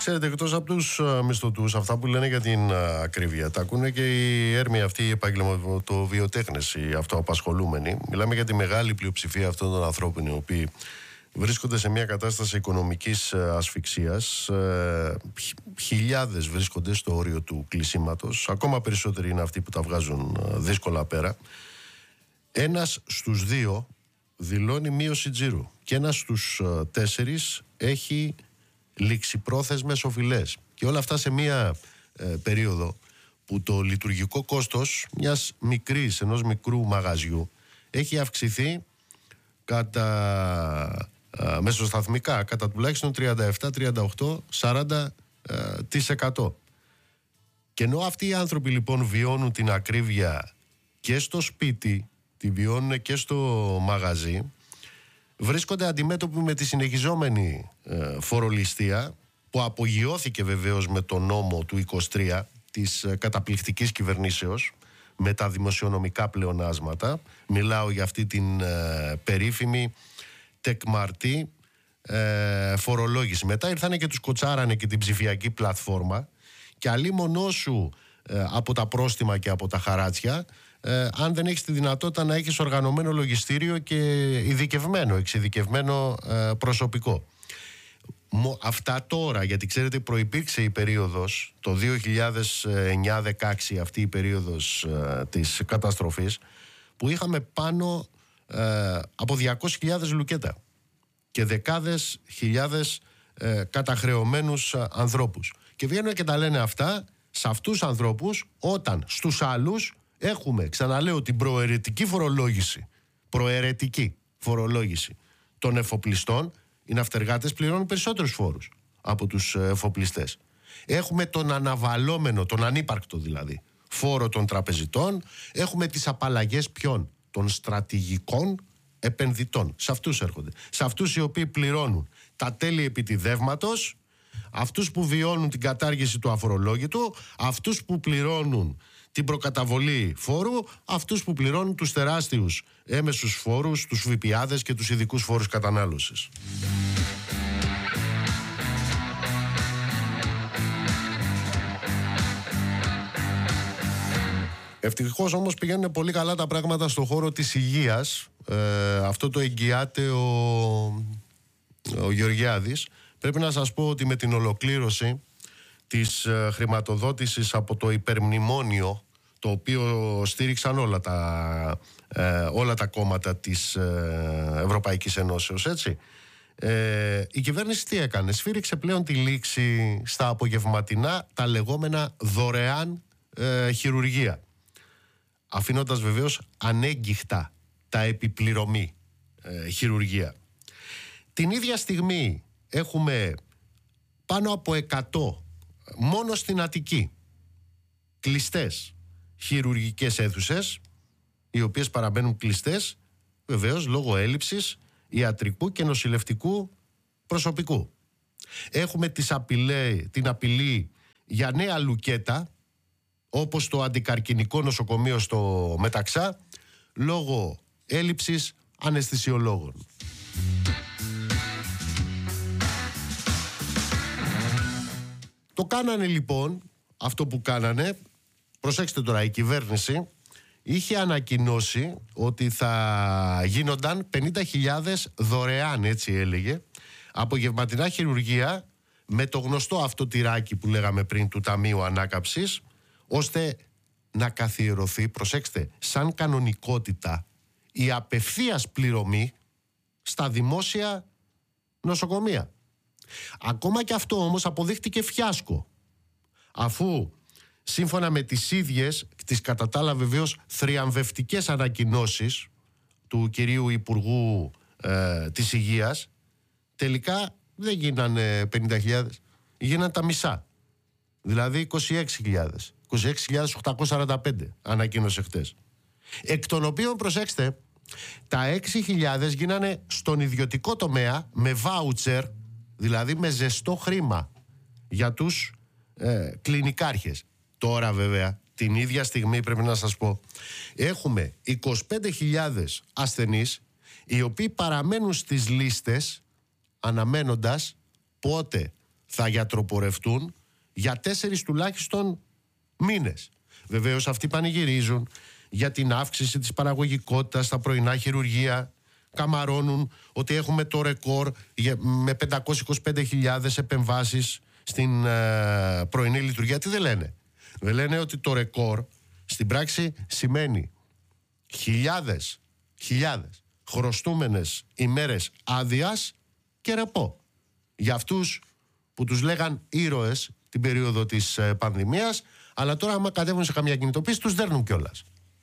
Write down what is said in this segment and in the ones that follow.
Ξέρετε, εκτός από τους μισθωτούς, αυτά που λένε για την ακρίβεια, τα ακούνε και οι έρμοι αυτοί, οι επαγγελματοβιοτέχνες, οι αυτοαπασχολούμενοι. Μιλάμε για τη μεγάλη πλειοψηφία αυτών των ανθρώπων, οι οποίοι βρίσκονται σε μια κατάσταση οικονομικής ασφυξίας. Χιλιάδες βρίσκονται στο όριο του κλεισίματος. Ακόμα περισσότεροι είναι αυτοί που τα βγάζουν δύσκολα πέρα. Ένας στους 2 δηλώνει μείωση τζίρου και ένας στους 4 έχει ληξιπρόθεσμες οφειλές. Και όλα αυτά σε μια περίοδο που το λειτουργικό κόστος ενός μικρού μαγαζιού έχει αυξηθεί κατά μεσοσταθμικά κατά τουλάχιστον 37, 38, 40%. Και ενώ αυτοί οι άνθρωποι λοιπόν βιώνουν την ακρίβεια και στο σπίτι, τη βιώνουν και στο μαγαζί, βρίσκονται αντιμέτωποι με τη συνεχιζόμενη φορολιστία που απογειώθηκε βεβαίως με τον νόμο του 23 της καταπληκτικής κυβερνήσεως με τα δημοσιονομικά πλεονάσματα. Μιλάω για αυτή την περίφημη τεκμαρτή φορολόγηση. Μετά ήρθανε και τους κοτσάρανε και την ψηφιακή πλατφόρμα και αλίμονό σου από τα πρόστιμα και από τα χαράτσια, αν δεν έχεις τη δυνατότητα να έχεις οργανωμένο λογιστήριο και εξειδικευμένο προσωπικό. Αυτά τώρα, γιατί ξέρετε προϋπήρξε η περίοδος το 2009-16, αυτή η περίοδος της καταστροφής, που είχαμε πάνω από 200.000 λουκέτα και δεκάδες χιλιάδες καταχρεωμένους ανθρώπους. Και βγαίνουν και τα λένε αυτά σε αυτούς τους ανθρώπους, όταν στους άλλους έχουμε, ξαναλέω, την προαιρετική φορολόγηση των εφοπλιστών. Οι ναυτεργάτες πληρώνουν περισσότερους φόρους από τους εφοπλιστές. Έχουμε τον αναβαλόμενο, τον ανύπαρκτο δηλαδή, φόρο των τραπεζιτών. Έχουμε τις απαλλαγές ποιων? Των στρατηγικών επενδυτών. Σε αυτούς έρχονται. Σε αυτούς οι οποίοι πληρώνουν τα τέλη επιτιδεύματος, αυτούς που βιώνουν την κατάργηση του αφορολόγητου, αυτούς που πληρώνουν την προκαταβολή φόρου, αυτούς που πληρώνουν τους τεράστιους έμεσους φόρους, τους ΦΠΑδες και τους ειδικούς φόρους κατανάλωσης. Ευτυχώς όμως πηγαίνουν πολύ καλά τα πράγματα στον χώρο της υγείας. Αυτό το εγγυάται ο Γεωργιάδης. Πρέπει να σας πω ότι με την ολοκλήρωση της χρηματοδότησης από το υπερμνημόνιο, το οποίο στήριξαν όλα τα κόμματα της Ευρωπαϊκής Ενώσεως, έτσι, η κυβέρνηση τι έκανε? Σφύριξε πλέον τη λήξη στα απογευματινά, τα λεγόμενα δωρεάν χειρουργεία, αφήνοντας βεβαίως ανέγκυχτα τα επιπληρωμή χειρουργεία. Την ίδια στιγμή έχουμε πάνω από 100 μόνο στην Αττική κλειστές χειρουργικές αίθουσες, οι οποίες παραμένουν κλειστές βεβαίως λόγω έλλειψης ιατρικού και νοσηλευτικού προσωπικού. Έχουμε την απειλή για νέα λουκέτα, όπως το αντικαρκινικό νοσοκομείο στο Μεταξά, λόγω έλλειψης αναισθησιολόγων. Το κάνανε λοιπόν αυτό που κάνανε. Προσέξτε τώρα, η κυβέρνηση είχε ανακοινώσει ότι θα γίνονταν 50.000 δωρεάν, έτσι έλεγε, απογευματινά χειρουργία με το γνωστό αυτό τυράκι που λέγαμε πριν του Ταμείου Ανάκαμψης, ώστε να καθιερωθεί, προσέξτε, σαν κανονικότητα η απευθείας πληρωμή στα δημόσια νοσοκομεία. Ακόμα και αυτό όμως αποδείχτηκε φιάσκο, αφού σύμφωνα με τις ίδιες, τις κατά τα άλλα βεβαίως θριαμβευτικές ανακοινώσεις του κυρίου Υπουργού της Υγείας, τελικά δεν γίνανε 50.000, γίνανε τα μισά. Δηλαδή 26.845 ανακοίνωσε χτες. Εκ των οποίων, προσέξτε, τα 6.000 γίνανε στον ιδιωτικό τομέα με βάουτσερ, δηλαδή με ζεστό χρήμα για τους κλινικάρχες. Τώρα βέβαια την ίδια στιγμή πρέπει να σας πω έχουμε 25.000 ασθενείς οι οποίοι παραμένουν στις λίστες αναμένοντας πότε θα γιατροπορευτούν για 4 τουλάχιστον μήνες. Βεβαίως αυτοί πανηγυρίζουν για την αύξηση της παραγωγικότητας στα πρωινά χειρουργεία, καμαρώνουν ότι έχουμε το ρεκόρ με 525.000 επεμβάσεις στην πρωινή λειτουργία. Τι δεν λένε? Δεν λένε ότι το ρεκόρ στην πράξη σημαίνει χιλιάδες χρωστούμενες ημέρες άδειας και ρεπό. Για αυτούς που τους λέγαν ήρωες την περίοδο της πανδημίας, αλλά τώρα άμα κατέβουν σε καμιά κινητοποίηση τους δέρνουν κιόλας.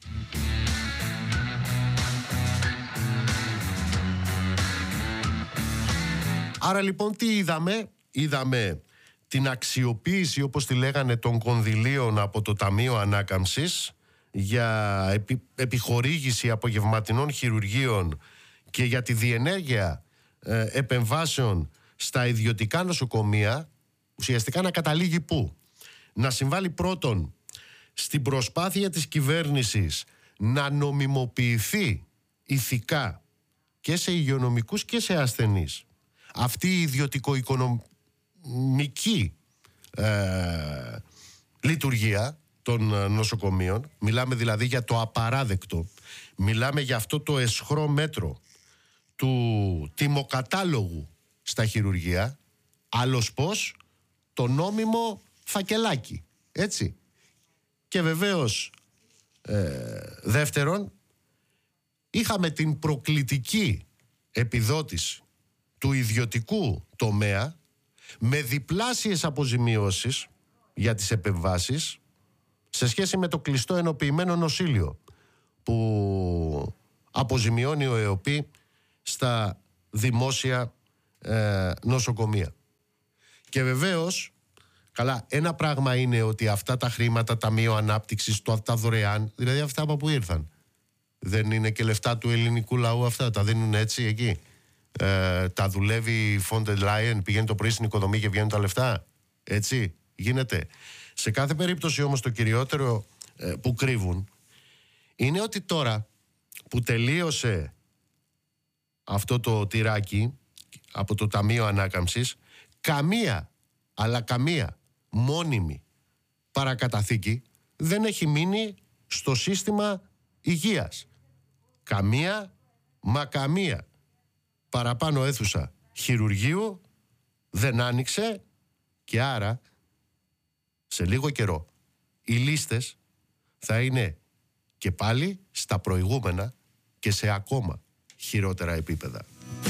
Άρα λοιπόν τι είδαμε? Είδαμε την αξιοποίηση, όπως τη λέγανε, των κονδυλίων από το Ταμείο Ανάκαμψης για επιχορήγηση απογευματινών χειρουργείων και για τη διενέργεια επεμβάσεων στα ιδιωτικά νοσοκομεία, ουσιαστικά να καταλήγει πού? Να συμβάλλει πρώτον στην προσπάθεια της κυβέρνησης να νομιμοποιηθεί ηθικά και σε υγειονομικούς και σε ασθενείς αυτή η ιδιωτικο-οικονομική λειτουργία των νοσοκομείων. Μιλάμε δηλαδή για το απαράδεκτο. Μιλάμε για αυτό το αισχρό μέτρο του τιμοκατάλογου στα χειρουργεία. Άλλος πώς? Το νόμιμο φακελάκι. Έτσι. Και βεβαίως δεύτερον, είχαμε την προκλητική επιδότηση του ιδιωτικού τομέα με διπλάσιες αποζημιώσεις για τις επεμβάσεις σε σχέση με το κλειστό ενοποιημένο νοσήλιο που αποζημιώνει ο ΕΟΠΗ στα δημόσια νοσοκομεία. Και βεβαίως, καλά, ένα πράγμα είναι ότι αυτά τα χρήματα, Ταμείο Ανάπτυξης, τα δωρεάν, δηλαδή αυτά από που ήρθαν. Δεν είναι και λεφτά του ελληνικού λαού αυτά, τα δίνουν έτσι εκεί. Τα δουλεύει η Φόντερ Λάιεν, πηγαίνει το πρωί στην οικοδομή και βγαίνουν τα λεφτά. Έτσι γίνεται. Σε κάθε περίπτωση όμως το κυριότερο που κρύβουν είναι ότι τώρα που τελείωσε αυτό το τυράκι από το Ταμείο Ανάκαμψης, καμία μόνιμη παρακαταθήκη δεν έχει μείνει στο σύστημα υγείας. Καμία παραπάνω αίθουσα χειρουργείου δεν άνοιξε και άρα σε λίγο καιρό οι λίστες θα είναι και πάλι στα προηγούμενα και σε ακόμα χειρότερα επίπεδα.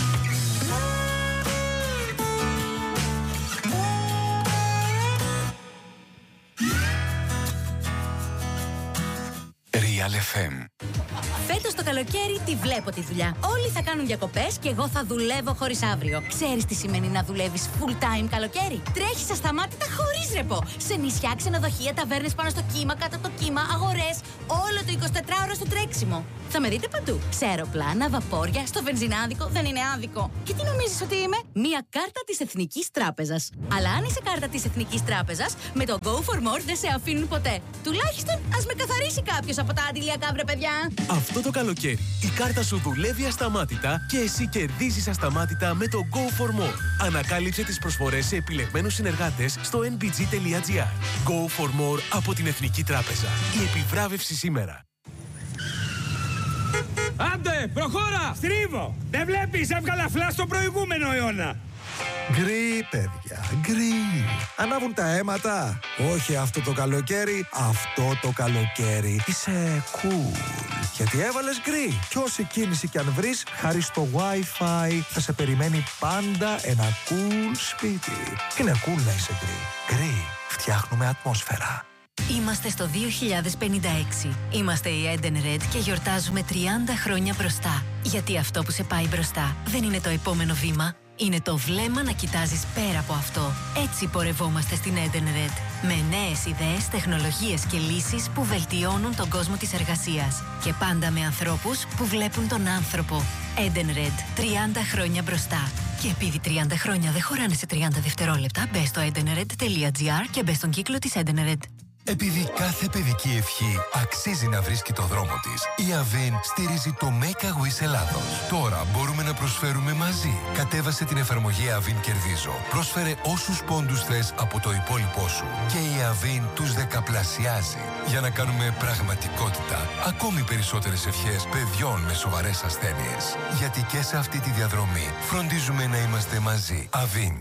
Real FM. Φέτος το καλοκαίρι τη βλέπω τη δουλειά. Όλοι θα κάνουν διακοπές και εγώ θα δουλεύω χωρίς αύριο. Ξέρεις τι σημαίνει να δουλεύεις full time καλοκαίρι? Τρέχεις ασταμάτητα χωρίς ρεπό. Σε νησιά, ξενοδοχεία, ταβέρνες πάνω στο κύμα, κάτω από το κύμα, αγορές. Όλο το 24ωρο στο τρέξιμο. Θα με δείτε παντού. Σε αεροπλάνα, βαπόρια, στο βενζινάδικο. Δεν είναι άδικο. Και τι νομίζεις ότι είμαι? Μία κάρτα της Εθνικής Τράπεζας. Αλλά αν είσαι κάρτα της Εθνικής Τράπεζας, με το Go for More δεν σε αφήνουν ποτέ. Τουλάχιστον ας με καθαρίσει κάποιος από τα αντιλιακά, βρε παιδιά. Αυτό το καλοκαίρι η κάρτα σου δουλεύει ασταμάτητα και εσύ κερδίζεις ασταμάτητα με το Go for More. Ανακάλυψε τις προσφορές σε επιλεγμένους συνεργάτες στο nbg.gr. Go for More από την Εθνική Τράπεζα. Η επιβράβευση σήμερα. Άντε, προχώρα! Στρίβω! Δεν βλέπεις, έβγαλα φλάς στο προηγούμενο αιώνα! Γκρι, παιδιά, γκρι. Ανάβουν τα αίματα. Όχι αυτό το καλοκαίρι, αυτό το καλοκαίρι. Είσαι cool. Γιατί έβαλες γκρι. Κι όση κίνηση κι αν βρεις, χάρη στο Wi-Fi, θα σε περιμένει πάντα ένα cool σπίτι. Είναι cool να είσαι γκρι. Γκρι. Φτιάχνουμε ατμόσφαιρα. Είμαστε στο 2056. Είμαστε η Eden Red και γιορτάζουμε 30 χρόνια μπροστά. Γιατί αυτό που σε πάει μπροστά δεν είναι το επόμενο βήμα. Είναι το βλέμμα να κοιτάζεις πέρα από αυτό. Έτσι πορευόμαστε στην Eden Red. Με νέες ιδέες, τεχνολογίες και λύσεις που βελτιώνουν τον κόσμο της εργασίας. Και πάντα με ανθρώπους που βλέπουν τον άνθρωπο. Eden Red. 30 χρόνια μπροστά. Και επειδή 30 χρόνια δεν χωράνε σε 30 δευτερόλεπτα, μπες στο edenred.gr και μπες στον κύκλο της Eden Red. Επειδή κάθε παιδική ευχή αξίζει να βρίσκει το δρόμο της, η Avin στηρίζει το Make a Wish Ελλάδος. Τώρα μπορούμε να προσφέρουμε μαζί. Κατέβασε την εφαρμογή Avin Κερδίζω. Πρόσφερε όσους πόντους θες από το υπόλοιπό σου. Και η Avin τους δεκαπλασιάζει. Για να κάνουμε πραγματικότητα ακόμη περισσότερες ευχές παιδιών με σοβαρές ασθένειες. Γιατί και σε αυτή τη διαδρομή φροντίζουμε να είμαστε μαζί. Avin.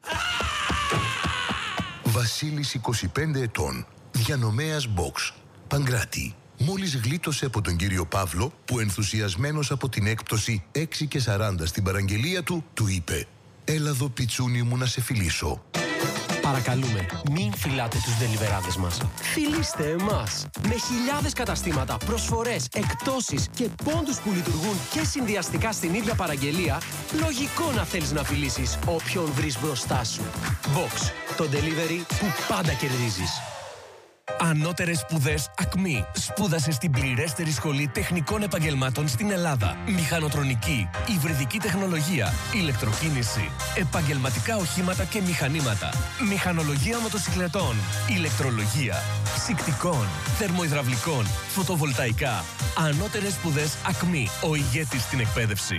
Βασίλης 25 ετών. Διανομέας Box. Παγκράτη. Μόλις γλίτωσε από τον κύριο Παύλο που ενθουσιασμένος από την έκπτωση 6,40 στην παραγγελία του είπε «Έλα εδώ πιτσούνι μου να σε φιλήσω». Παρακαλούμε, μην φυλάτε τους ντελιβεράδες μας. Φιλήστε εμάς. Με χιλιάδες καταστήματα, προσφορές, εκπτώσεις και πόντους που λειτουργούν και συνδυαστικά στην ίδια παραγγελία, λογικό να θέλεις να φιλήσεις όποιον βρεις μπροστά σου. Box. Το delivery που πάντα κερδίζεις. Ανώτερες σπουδές ΑΚΜΗ. Σπούδασε στην πληρέστερη σχολή τεχνικών επαγγελμάτων στην Ελλάδα. Μηχανοτρονική, υβριδική τεχνολογία, ηλεκτροκίνηση, επαγγελματικά οχήματα και μηχανήματα, μηχανολογία μοτοσυκλετών, ηλεκτρολογία, ψυκτικών, θερμοϊδραυλικών, φωτοβολταϊκά. Ανώτερες σπουδές ΑΚΜΗ. Ο ηγέτης στην εκπαίδευση.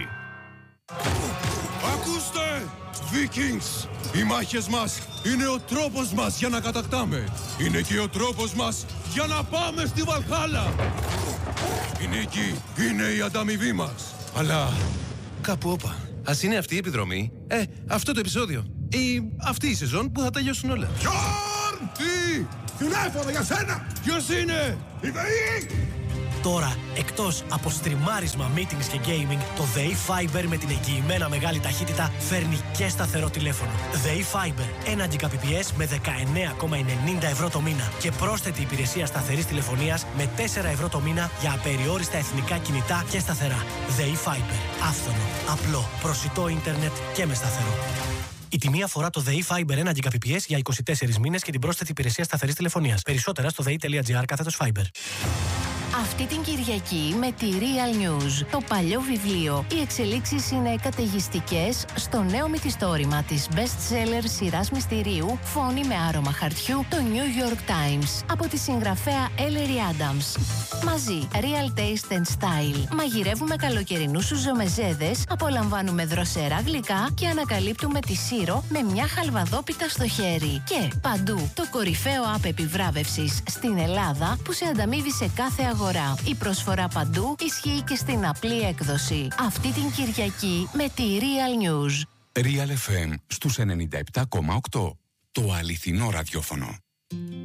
Ακούστε! Vikings! Οι μάχες μας είναι ο τρόπος μας για να κατακτάμε. Είναι και ο τρόπος μας για να πάμε στη Βαλχάλα. Η νίκη είναι η ανταμοιβή μας. Αλλά κάπου όπα. Ας είναι αυτή η επιδρομή. Αυτό το επεισόδιο. Ή αυτή η σεζόν που θα τελειώσουν όλα. Γιόρν! Τι! Τηλέφωνο για σένα! Ποιος είναι? Η ΔΕΗ! Τώρα, εκτός από στριμάρισμα, meetings και gaming, το ΔΕΗ Fiber με την εγγυημένα μεγάλη ταχύτητα φέρνει και σταθερό τηλέφωνο. ΔΕΗ Fiber, 1 Gbps με 19,90 ευρώ το μήνα και πρόσθετη υπηρεσία σταθερής τηλεφωνίας με 4 ευρώ το μήνα για απεριόριστα εθνικά κινητά και σταθερά. ΔΕΗ Fiber, άφθονο, απλό, προσιτό ίντερνετ και με σταθερό. Η τιμή αφορά το ΔΕΗ Fiber 1 Gbps για 24 μήνες και την πρόσθετη υπηρεσία σταθερής τηλεφωνίας. Περισσότερα στο dei.gr/Fiber. Αυτή την Κυριακή με τη Real News, το παλιό βιβλίο. Οι εξελίξεις είναι καταιγιστικές στο νέο μυθιστόρημα της best-seller σειράς μυστηρίου «Φόνη με άρωμα χαρτιού», το New York Times, από τη συγγραφέα Ellery Adams. Μαζί, Real Taste and Style. Μαγειρεύουμε καλοκαιρινούς σουζομεζέδες, απολαμβάνουμε δροσερά γλυκά και ανακαλύπτουμε τη Σύρο με μια χαλβαδόπιτα στο χέρι. Και παντού, το κορυφαίο app επιβράβευσης στην Ελλάδα που σε ανταμείβει σε κάθε αγορά. Η προσφορά παντού ισχύει και στην απλή έκδοση. Αυτή την Κυριακή με τη Real News. Real FM στους 97,8. Το αληθινό ραδιόφωνο.